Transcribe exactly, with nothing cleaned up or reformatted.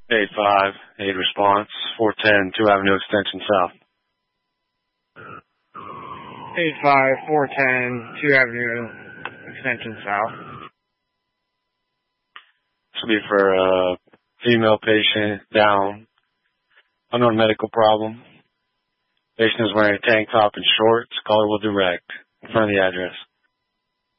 eight five, eight response, four ten, two Avenue Extension South. eight five, four ten, two Avenue Extension South. This will be for a female patient, down, unknown medical problem. Patient is wearing a tank top and shorts. Caller will direct. In front of the address.